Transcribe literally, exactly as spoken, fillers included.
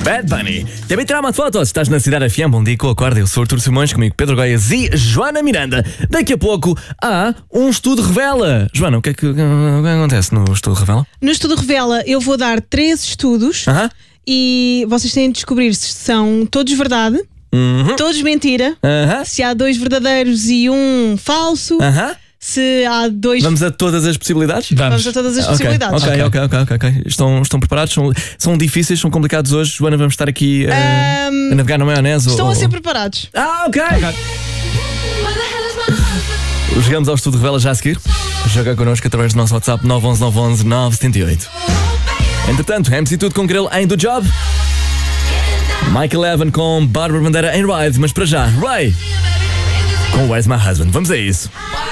Bad Bunny. Também tirar uma foto. Se estás na Cidade F M, bom dia com o Acorda. Eu sou Artur Simões, comigo Pedro Goiás e Joana Miranda. Daqui a pouco há um estudo revela. Joana, o que é que, o que acontece no estudo revela? No estudo revela, eu vou dar três estudos Aham. e vocês têm de descobrir se são todos verdade, Uhum. todos mentira, Aham. se há dois verdadeiros e um falso, Aham. se há dois. Vamos a todas as possibilidades? Vamos a todas as Ok, possibilidades. Ok, ok, ok, ok, ok. Estão, estão preparados? São, são difíceis, são complicados hoje. Joana, vamos estar aqui uh, Ahm, a navegar na maionese? Estão ou, a ser ou... preparados. Ah, ok! Chegamos ao estudo revela já a seguir. Joga connosco através do nosso WhatsApp nove um um nove um um nove sete oito. Entretanto, M C Tudo com Grilo em Do Job. Michael Evan com Bárbara Bandeira em Ride. Mas para já, Ray com Where's My Husband. Vamos a isso.